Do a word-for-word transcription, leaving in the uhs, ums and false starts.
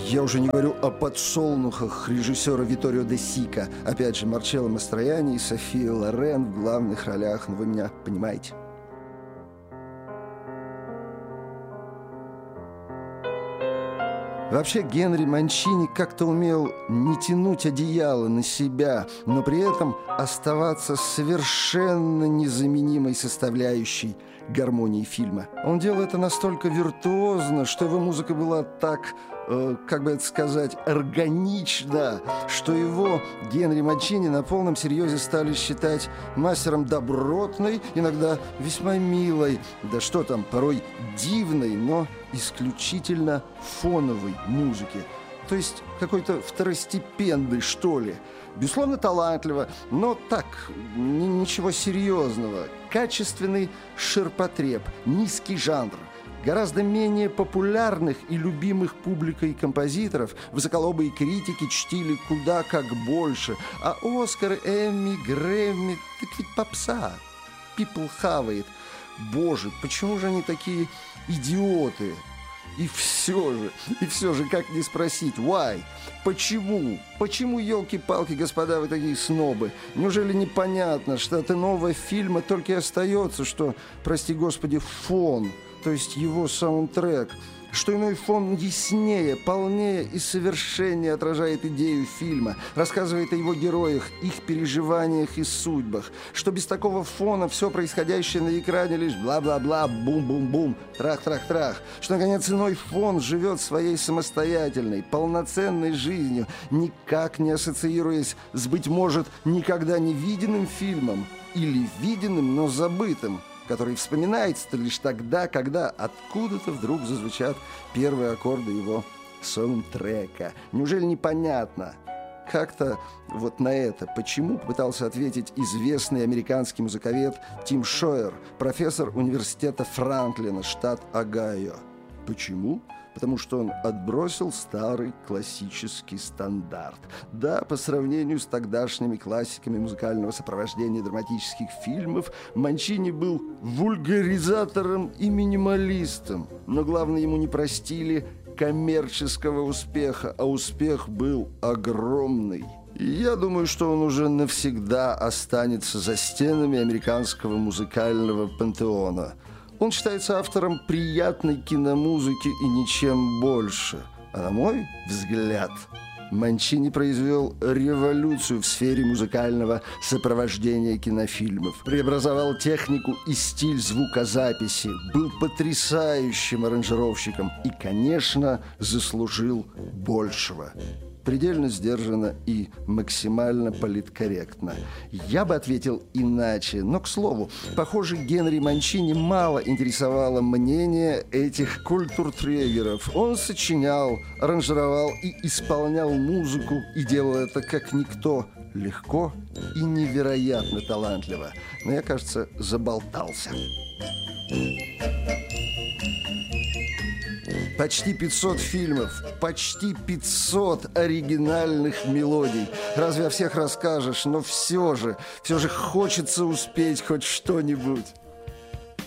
Я уже не говорю о «Подсолнухах» режиссера Витторио де Сика. Опять же, Марчелло Мастроянни и София Лорен в главных ролях. Но вы меня понимаете. Вообще Генри Манчини как-то умел не тянуть одеяло на себя, но при этом оставаться совершенно незаменимой составляющей гармонии фильма. Он делал это настолько виртуозно, что его музыка была так, э, как бы это сказать, органична, что его, Генри Манчини, на полном серьезе стали считать мастером добротной, иногда весьма милой, да что там, порой дивной, но исключительно фоновой музыки. То есть какой-то второстепенный, что ли. Безусловно, талантливо, но так, ничего серьезного. Качественный ширпотреб, низкий жанр. Гораздо менее популярных и любимых публикой композиторов высоколобые критики чтили куда как больше. А Оскар, Эмми, Грэмми – так ведь попса. People хавает. Боже, почему же они такие идиоты? И все же, и все же, как не спросить, why? Почему? Почему, елки-палки, господа, вы такие снобы? Неужели непонятно, что от иного фильма только и остается, что, прости господи, фон, то есть его саундтрек, что иной фон яснее, полнее и совершеннее отражает идею фильма, рассказывает о его героях, их переживаниях и судьбах, что без такого фона все происходящее на экране лишь бла-бла-бла, бум-бум-бум, трах-трах-трах, что, наконец, иной фон живет своей самостоятельной, полноценной жизнью, никак не ассоциируясь с, быть может, никогда не виденным фильмом или виденным, но забытым, который вспоминается лишь тогда, когда откуда-то вдруг зазвучат первые аккорды его саундтрека. Неужели непонятно? Как-то вот на это почему пытался ответить известный американский музыковед Тим Шойер, профессор университета Франклина, штат Огайо. Почему? Потому что он отбросил старый классический стандарт. Да, по сравнению с тогдашними классиками музыкального сопровождения драматических фильмов, Манчини был вульгаризатором и минималистом. Но главное, ему не простили коммерческого успеха, а успех был огромный. И я думаю, что он уже навсегда останется за стенами американского музыкального пантеона. Он считается автором приятной киномузыки и ничем больше. А на мой взгляд, Манчини произвел революцию в сфере музыкального сопровождения кинофильмов, преобразовал технику и стиль звукозаписи, был потрясающим аранжировщиком и, конечно, заслужил большего. Предельно сдержанно и максимально политкорректно. Я бы ответил иначе, но, к слову, похоже, Генри Манчини мало интересовало мнение этих культуртрегеров. Он сочинял, аранжировал и исполнял музыку, и делал это как никто, легко и невероятно талантливо. Но я, кажется, заболтался. Почти пятьсот фильмов, почти пятьсот оригинальных мелодий. Разве о всех расскажешь? Но все же, все же хочется успеть хоть что-нибудь.